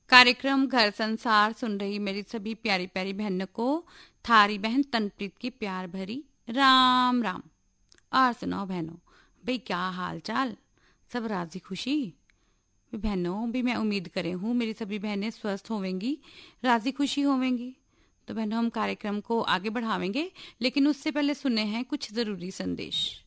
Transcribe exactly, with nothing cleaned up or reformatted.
कार्यक्रम घर संसार सुन रही मेरी सभी प्यारी प्यारी बहनों को थारी बहन तनप्रीत की प्यार भरी राम राम। और सुनाओ बहनों, भाई क्या हाल चाल, सब राजी खुशी? भी बहनों, भी मैं उम्मीद करे हूँ मेरी सभी बहनें स्वस्थ होवेंगी, राजी खुशी होवेंगी। तो बहनों, हम कार्यक्रम को आगे बढ़ावेंगे, लेकिन उससे पहले सुने हैं कुछ जरूरी संदेश।